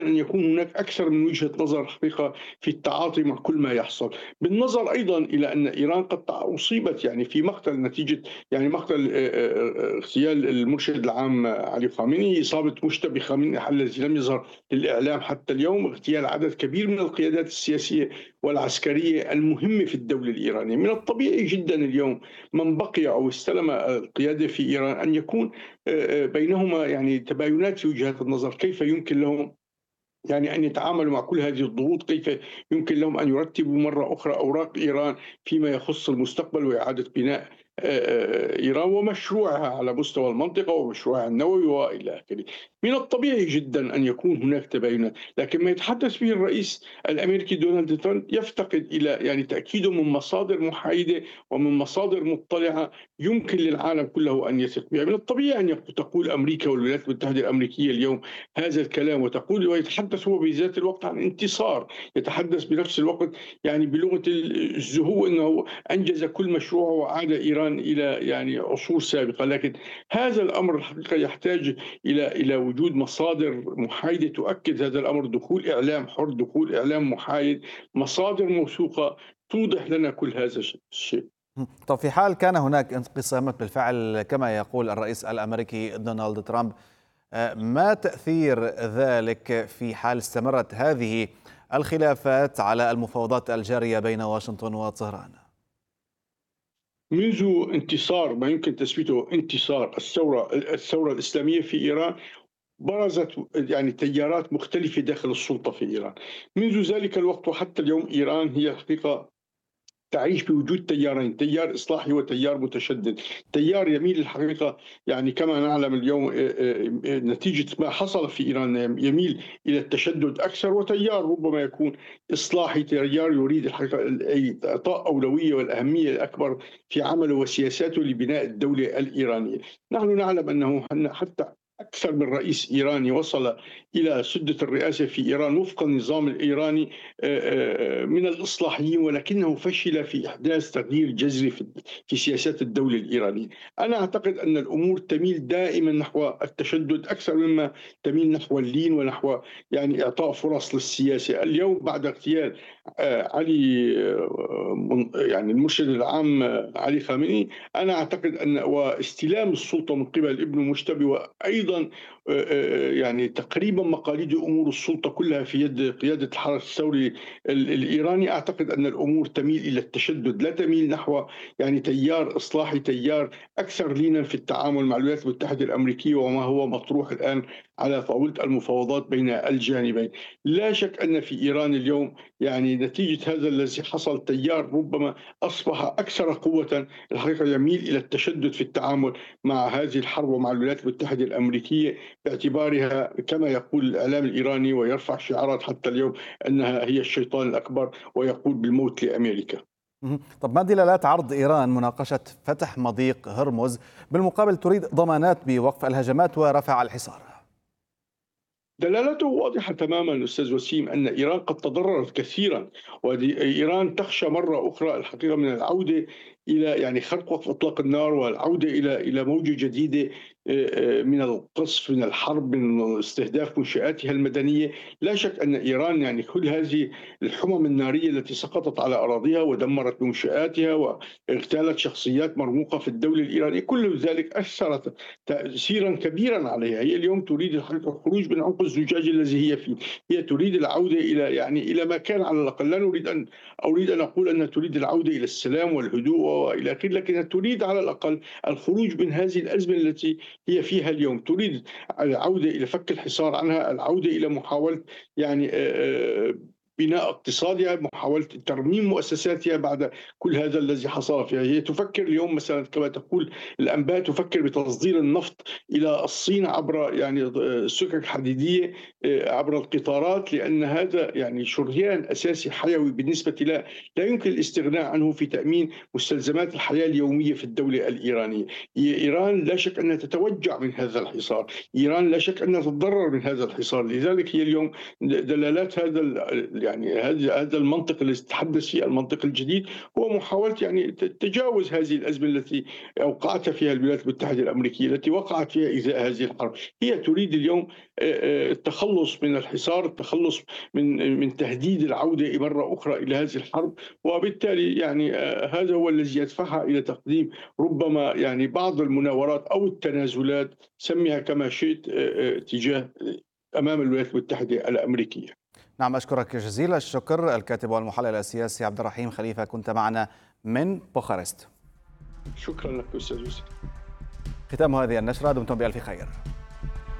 أن يكون هناك أكثر من وجهة نظر حقيقة في التعاطي مع كل ما يحصل، بالنظر أيضًا إلى أن إيران قد أصيبت يعني في مقتل نتيجة يعني مقتل اغتيال المرشد العام علي خامنئي، إصابة مجتبي خامنئي الذي لم يظهر للإعلام حتى اليوم، اغتيال عدد كبير من القيادات السياسية والعسكرية المهمة في الدولة الإيرانية. من الطبيعي جدًا اليوم من بقي أو استلم القيادة في إيران أن يكون بينهما يعني تباينات في وجهات النظر، كيف يمكن لهم يعني أن يتعاملوا مع كل هذه الضغوط، كيف يمكن لهم أن يرتبوا مرة أخرى أوراق إيران فيما يخص المستقبل وإعادة بناء إيران ومشروعها على مستوى المنطقة ومشروعها النووي وإلى آخره. من الطبيعي جدا أن يكون هناك تباينات، لكن ما يتحدث به الرئيس الأمريكي دونالد ترامب يفتقد إلى يعني تأكيده من مصادر محايدة ومن مصادر مطلعة يمكن للعالم كله أن يثق بها. من الطبيعي أن تقول أمريكا والولايات المتحدة الأمريكية اليوم هذا الكلام وتقول، ويتحدث هو بذات الوقت عن انتصار، يتحدث بنفس الوقت يعني بلغة الزهو أنه أنجز كل مشروعه وعاد إيران إلى يعني عصور سابقة. لكن هذا الأمر الحقيقة يحتاج إلى وجود مصادر محايدة تؤكد هذا الأمر، دخول إعلام حر، دخول إعلام محايد، مصادر موثوقة توضح لنا كل هذا الشيء. طب في حال كان هناك انقسامات بالفعل كما يقول الرئيس الأمريكي دونالد ترامب، ما تأثير ذلك في حال استمرت هذه الخلافات على المفاوضات الجارية بين واشنطن وطهران؟ منذ انتصار ما يمكن تسميته انتصار الثورة الإسلامية في إيران، برزت يعني تيارات مختلفة داخل السلطة في إيران. منذ ذلك الوقت وحتى اليوم إيران هي الحقيقة تعيش بوجود تيارين، تيار إصلاحي وتيار متشدد، تيار يميل الحقيقة يعني كما نعلم اليوم نتيجة ما حصل في إيران يميل إلى التشدد أكثر، وتيار ربما يكون إصلاحي، تيار يريد الحقيقة إعطاء أولوية والأهمية الأكبر في عمله وسياساته لبناء الدولة الإيرانية. نحن نعلم أنه حتى أكثر من رئيس إيراني وصل إلى سدة الرئاسة في إيران وفق النظام الإيراني من الإصلاحيين، ولكنه فشل في إحداث تغيير جذري في سياسات الدولة الإيرانية. أنا أعتقد أن الأمور تميل دائما نحو التشدد أكثر مما تميل نحو اللين ونحو يعني إعطاء فرص للسياسة. اليوم بعد اغتيال علي يعني المرشد العام علي خامنئي، أنا أعتقد أن واستلام السلطة من قبل ابنه مجتبي، وأيضا يعني تقريبا مقاليد أمور السلطة كلها في يد قيادة الحرس الثوري الإيراني، أعتقد أن الأمور تميل إلى التشدد، لا تميل نحو يعني تيار إصلاحي، تيار أكثر لينا في التعامل مع الولايات المتحدة الأمريكية وما هو مطروح الآن على طاولة المفاوضات بين الجانبين. لا شك أن في إيران اليوم يعني نتيجة هذا الذي حصل تيار ربما أصبح أكثر قوة الحقيقة يميل إلى التشدد في التعامل مع هذه الحرب ومع الولايات المتحدة الأمريكية، باعتبارها كما يقول الإعلام الإيراني ويرفع شعارات حتى اليوم أنها هي الشيطان الأكبر ويقول بالموت لأمريكا. طب ما دلالات عرض إيران مناقشة فتح مضيق هرمز، بالمقابل تريد ضمانات بوقف الهجمات ورفع الحصار؟ دلالته واضحة تماما أستاذ وسيم، أن إيران قد تضررت كثيرا، وإيران تخشى مرة أخرى الحقيقة من العودة إلى يعني خرق وقف إطلاق النار والعودة إلى موجة جديدة من القصف، من الحرب، من استهداف منشآتها المدنية. لا شك أن إيران يعني كل هذه الحمم النارية التي سقطت على أراضيها ودمرت منشآتها واغتالت شخصيات مرموقة في الدولة الإيرانية، كل ذلك أثرت تأثيرا كبيرا عليها. هي اليوم تريد الحقيقة الخروج من عنق الزجاج الذي هي فيه، هي تريد العودة إلى يعني إلى ما كان على الأقل. لا أريد أن أقول أنها تريد العودة إلى السلام والهدوء وإلى آخره، لكنها تريد على الأقل الخروج من هذه الأزمة التي هي فيها اليوم، تريد العودة إلى فك الحصار عنها، العودة إلى محاولة يعني بناء اقتصادها، محاولة ترميم مؤسساتها بعد كل هذا الذي حصل فيها. هي تفكر اليوم مثلا كما تقول الأنباء، تفكر بتصدير النفط إلى الصين عبر يعني سكك حديدية، عبر القطارات، لأن هذا يعني شريان أساسي حيوي بالنسبة لها، لا يمكن الاستغناء عنه في تأمين مستلزمات الحياة اليومية في الدولة الإيرانية. إيران لا شك أنها تتوجع من هذا الحصار، إيران لا شك أنها تتضرر من هذا الحصار. لذلك هي اليوم دلالات هذا يعني هذا المنطق الذي تتحدث فيه، المنطق الجديد، هو محاولة يعني تجاوز هذه الأزمة التي أوقعتها فيها الولايات المتحدة الأمريكية، التي وقعت فيها إزاء هذه الحرب. هي تريد اليوم التخلص من الحصار، التخلص من تهديد العودة مرة أخرى إلى هذه الحرب، وبالتالي يعني هذا هو الذي يدفعها إلى تقديم ربما يعني بعض المناورات أو التنازلات، سميها كما شئت، تجاه أمام الولايات المتحدة الأمريكية. نعم، أشكرك جزيل الشكر الكاتب والمحلل السياسي عبد الرحيم خليفة، كنت معنا من بوخارست. شكرا لك أستاذ يوسف. ختام هذه النشرة، دمتم بألف خير.